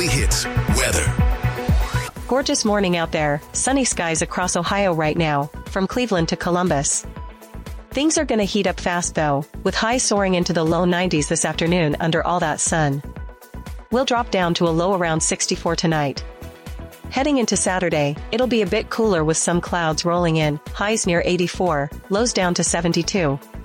hits weather. Gorgeous morning out there, sunny skies across Ohio right now, from Cleveland to Columbus. Things are gonna heat up fast though, with highs soaring into the low 90s this afternoon under all that sun. We'll drop down to a low around 64 tonight. Heading into Saturday, it'll be a bit cooler with some clouds rolling in, highs near 84, lows down to 72.